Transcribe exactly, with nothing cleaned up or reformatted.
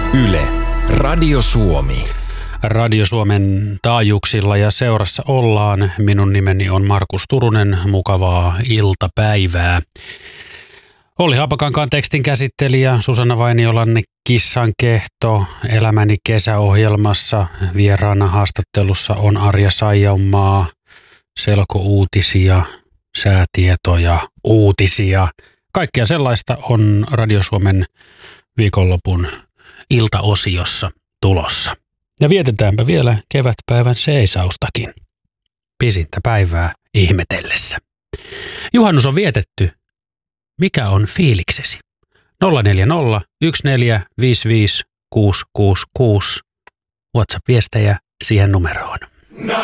Yle, Radio Suomi. Radio Suomen taajuuksilla ja seurassa ollaan. Minun nimeni on Markus Turunen. Mukavaa iltapäivää. Olli Haapakankaan tekstin käsittelijä Susanna Vainiolan Kissankehto Elämäni kesäohjelmassa. Vieraana haastattelussa on Arja Saijonmaa, selkouutisia, säätietoja, uutisia. Kaikkea sellaista on Radio Suomen viikonlopun iltaosiossa tulossa. Ja vietetäänpä vielä kevätpäivän seisaustakin. Pisintä päivää ihmetellessä. Juhannus on vietetty. Mikä on fiiliksesi? nolla neljä nolla yksi neljä viisi viisi kuusi kuusi kuusi. WhatsApp-viestejä siihen numeroon.